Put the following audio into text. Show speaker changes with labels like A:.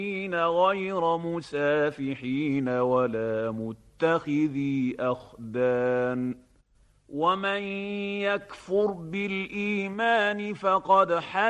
A: غير مسافحين ولا متخذي أخدان ومن يكفر بالإيمان فقد